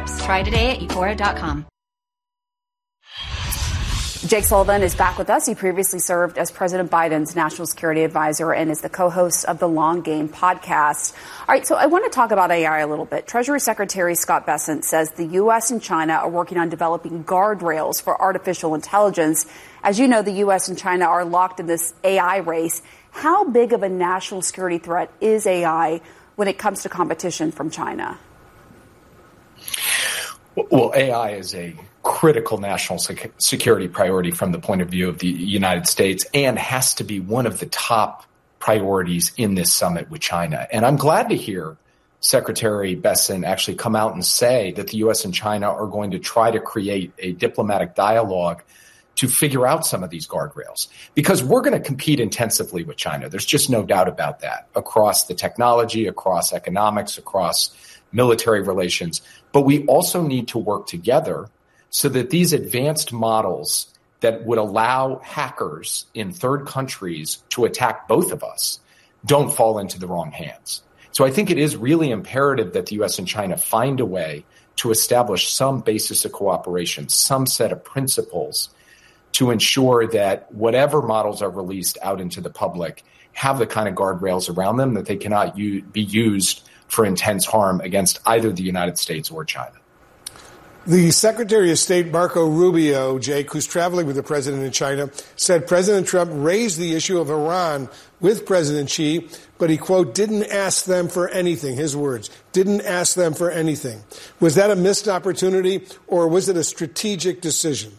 trips. Try today at Euphoria.com. Jake Sullivan is back with us. He previously served as President Biden's national security advisor and is the co-host of the Long Game podcast. All right, so I want to talk about AI a little bit. Treasury Secretary Scott Bessent says the U.S. and China are working on developing guardrails for artificial intelligence. As you know, the U.S. and China are locked in this AI race. How big of a national security threat is AI when it comes to competition from China? Well, AI is a critical national security priority from the point of view of the United States and has to be one of the top priorities in this summit with China. And I'm glad to hear Secretary Bessent actually come out and say that the U.S. and China are going to try to create a diplomatic dialogue to figure out some of these guardrails, because we're going to compete intensively with China. There's just no doubt about that across the technology, across economics, across military relations. But we also need to work together so that these advanced models that would allow hackers in third countries to attack both of us don't fall into the wrong hands. So I think it is really imperative that the U.S. and China find a way to establish some basis of cooperation, some set of principles to ensure that whatever models are released out into the public have the kind of guardrails around them that they cannot be used for intense harm against either the United States or China. The Secretary of State, Marco Rubio, Jake, who's traveling with the president in China, said President Trump raised the issue of Iran with President Xi, but he, quote, didn't ask them for anything. His words, didn't ask them for anything. Was that a missed opportunity, or was it a strategic decision?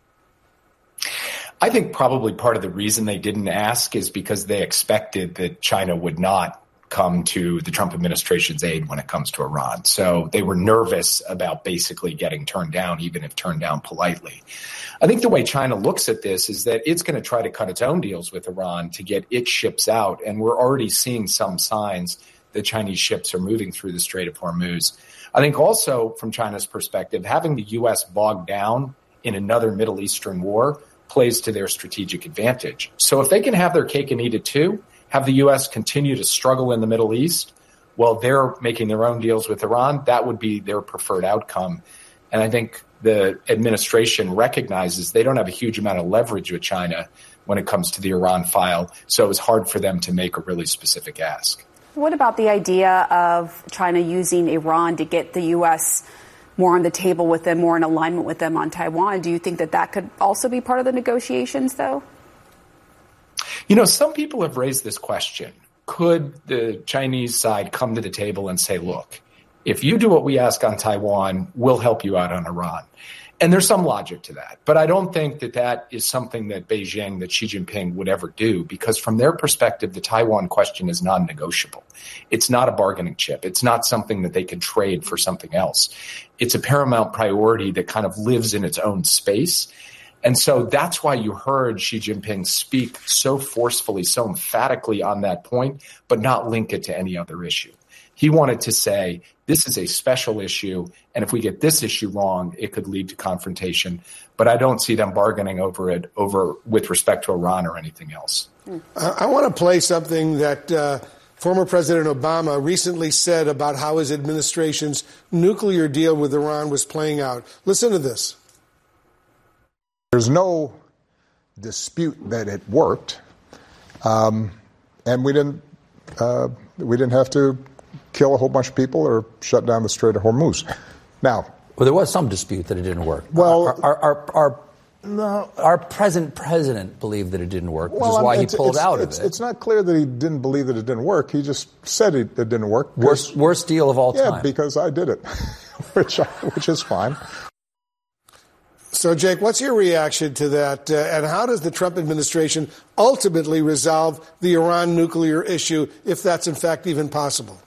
I think probably part of the reason they didn't ask is because they expected that China would not come to the Trump administration's aid when it comes to Iran. So they were nervous about basically getting turned down, even if turned down politely. I think the way China looks at this is that it's going to try to cut its own deals with Iran to get its ships out. And we're already seeing some signs that Chinese ships are moving through the Strait of Hormuz. I think also from China's perspective, having the U.S. bogged down in another Middle Eastern war plays to their strategic advantage. So if they can have their cake and eat it too, have the U.S. continue to struggle in the Middle East while they're making their own deals with Iran, that would be their preferred outcome. And I think the administration recognizes they don't have a huge amount of leverage with China when it comes to the Iran file, so it's hard for them to make a really specific ask. What about the idea of China using Iran to get the U.S. more on the table with them, more in alignment with them on Taiwan? Do you think that that could also be part of the negotiations, though? You know, some people have raised this question. Could the Chinese side come to the table and say, look, if you do what we ask on Taiwan, we'll help you out on Iran? And there's some logic to that. But I don't think that that is something that Beijing, that Xi Jinping would ever do, because from their perspective, the Taiwan question is non-negotiable. It's not a bargaining chip. It's not something that they can trade for something else. It's a paramount priority that kind of lives in its own space. And so that's why you heard Xi Jinping speak so forcefully, so emphatically on that point, but not link it to any other issue. He wanted to say, this is a special issue, and if we get this issue wrong, it could lead to confrontation. But I don't see them bargaining over it with respect to Iran or anything else. I want to play something that former President Obama recently said about how his administration's nuclear deal with Iran was playing out. Listen to this. There's no dispute that it worked, and we didn't have to kill a whole bunch of people or shut down the Strait of Hormuz. Now, well, there was some dispute that it didn't work. Well, our present president believed that it didn't work, which is why he pulled out of it. It's not clear that he didn't believe that it didn't work. He just said it didn't work. Worst deal of all time. Yeah, because I did it, which is fine. So, Jake, what's your reaction to that? And how does the Trump administration ultimately resolve the Iran nuclear issue, if that's in fact even possible?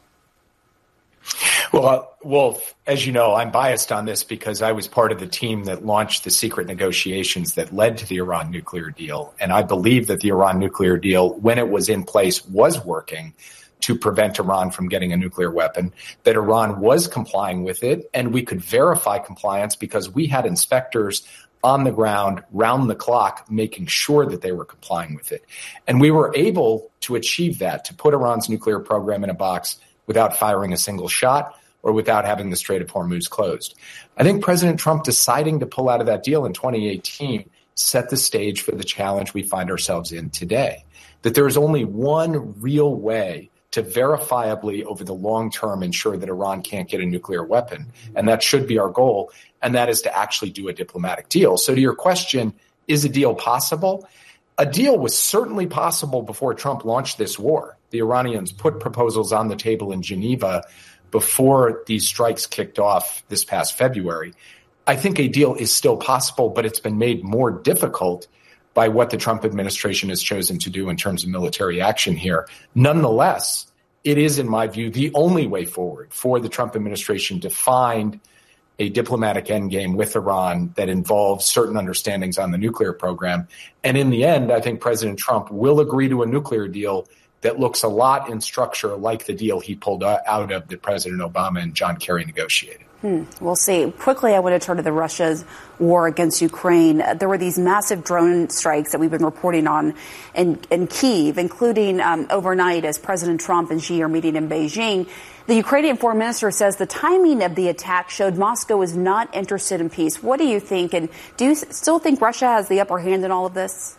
Well, as you know, I'm biased on this because I was part of the team that launched the secret negotiations that led to the Iran nuclear deal. And I believe that the Iran nuclear deal, when it was in place, was working to prevent Iran from getting a nuclear weapon, that Iran was complying with it, and we could verify compliance because we had inspectors on the ground, round the clock, making sure that they were complying with it. And we were able to achieve that, to put Iran's nuclear program in a box without firing a single shot, or without having the Strait of Hormuz closed. I think President Trump deciding to pull out of that deal in 2018 set the stage for the challenge we find ourselves in today, that there is only one real way to verifiably over the long term ensure that Iran can't get a nuclear weapon. And that should be our goal. And that is to actually do a diplomatic deal. So to your question, is a deal possible? A deal was certainly possible before Trump launched this war. The Iranians put proposals on the table in Geneva before these strikes kicked off this past February. I think a deal is still possible, but it's been made more difficult by what the Trump administration has chosen to do in terms of military action here. Nonetheless, it is, in my view, the only way forward for the Trump administration to find a diplomatic endgame with Iran that involves certain understandings on the nuclear program. And in the end, I think President Trump will agree to a nuclear deal that looks a lot in structure like the deal he pulled out of that President Obama and John Kerry negotiated. We'll see. Quickly, I want to turn to Russia's war against Ukraine. There were these massive drone strikes that we've been reporting on in Kyiv, including overnight as President Trump and Xi are meeting in Beijing. The Ukrainian foreign minister says the timing of the attack showed Moscow is not interested in peace. What do you think? And do you still think Russia has the upper hand in all of this?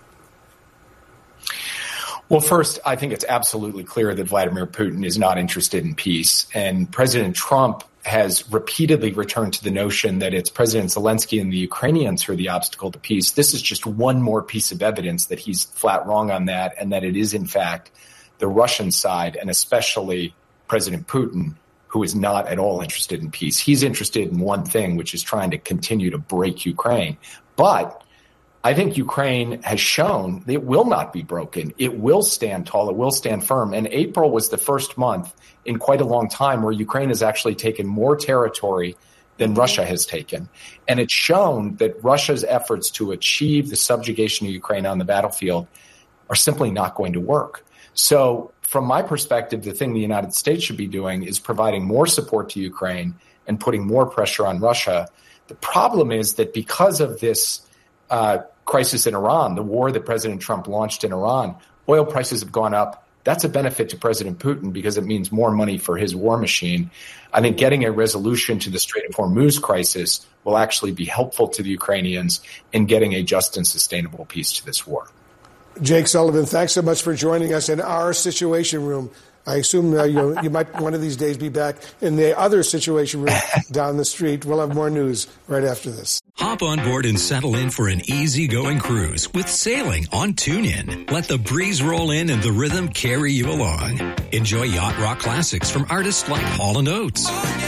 Well, first, I think it's absolutely clear that Vladimir Putin is not interested in peace. And President Trump has repeatedly returned to the notion that it's President Zelensky and the Ukrainians who are the obstacle to peace. This is just one more piece of evidence that he's flat wrong on that, and that it is, in fact, the Russian side, and especially President Putin, who is not at all interested in peace. He's interested in one thing, which is trying to continue to break Ukraine. But I think Ukraine has shown it will not be broken. It will stand tall. It will stand firm. And April was the first month in quite a long time where Ukraine has actually taken more territory than Russia has taken. And it's shown that Russia's efforts to achieve the subjugation of Ukraine on the battlefield are simply not going to work. So from my perspective, the thing the United States should be doing is providing more support to Ukraine and putting more pressure on Russia. The problem is that because of this crisis in Iran, the war that President Trump launched in Iran, oil prices have gone up. That's a benefit to President Putin because it means more money for his war machine. I think getting a resolution to the Strait of Hormuz crisis will actually be helpful to the Ukrainians in getting a just and sustainable peace to this war. Jake Sullivan, thanks so much for joining us in our Situation Room. I assume you might one of these days be back in the other Situation Room down the street. We'll have more news right after this. Hop on board and settle in for an easygoing cruise with sailing on TuneIn. Let the breeze roll in and the rhythm carry you along. Enjoy yacht rock classics from artists like Hall & Oates,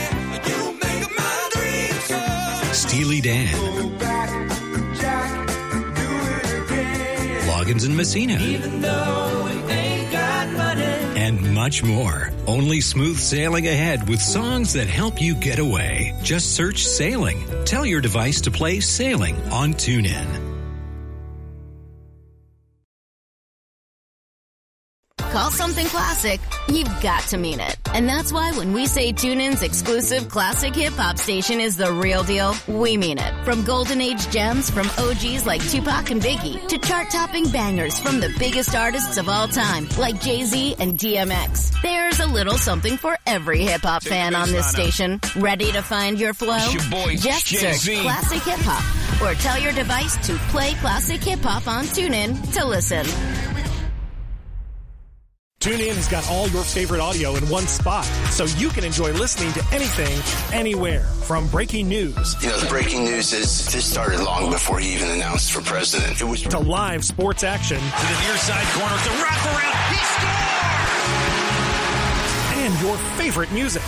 Steely Dan, Loggins and Messina, and much more. Only smooth sailing ahead with songs that help you get away. Just search Sailing. Tell your device to play Sailing on TuneIn. Call something classic, you've got to mean it. And that's why when we say TuneIn's exclusive classic hip-hop station is the real deal, we mean it. From golden age gems from OGs like Tupac and Biggie to chart-topping bangers from the biggest artists of all time like Jay-Z and DMX. There's a little something for every hip-hop fan on this station. Ready to find your flow? Just search Classic Hip-Hop or tell your device to play Classic Hip-Hop on TuneIn to listen. TuneIn has got all your favorite audio in one spot, so you can enjoy listening to anything, anywhere. From breaking news. You know, the breaking news is this started long before he even announced for president. It was to live sports action. To the near side corner, the wraparound. He scores! And your favorite music.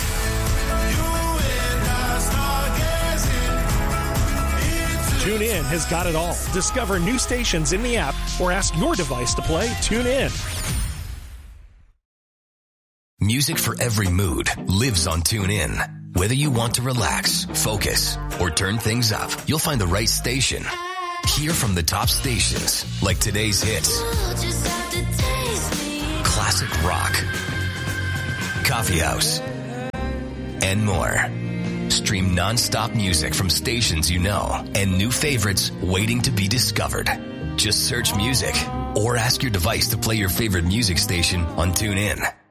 TuneIn has got it all. Discover new stations in the app or ask your device to play TuneIn. Music for every mood lives on TuneIn. Whether you want to relax, focus, or turn things up, you'll find the right station. Hear from the top stations, like today's hits, classic rock, coffee house, and more. Stream non-stop music from stations you know and new favorites waiting to be discovered. Just search music or ask your device to play your favorite music station on TuneIn.